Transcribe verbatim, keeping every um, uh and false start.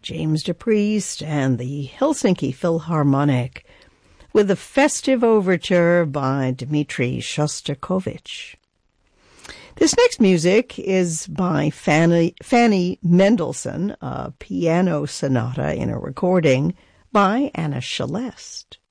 James DePriest and the Helsinki Philharmonic with the Festive Overture by Dmitri Shostakovich. This next music is by Fanny, Fanny Mendelssohn, a piano sonata in a recording by Anna Celeste.